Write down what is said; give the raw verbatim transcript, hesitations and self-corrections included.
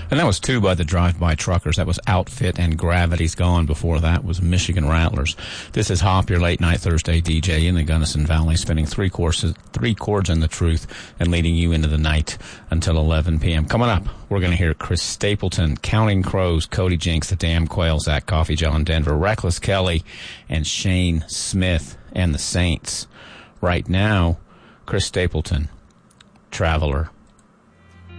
And that was two by the Drive-By Truckers. That was Outfit and Gravity's Gone. Before that was Michigan Rattlers. This is Hop, your late night Thursday D J in the Gunnison Valley, spinning three courses, three chords in the truth and leading you into the night until eleven p.m. Coming up, we're going to hear Chris Stapleton, Counting Crows, Cody Jinks, The Damn Quails, Zach Coffee, John Denver, Reckless Kelly, and Shane Smith and the Saints. Right now, Chris Stapleton, Traveler.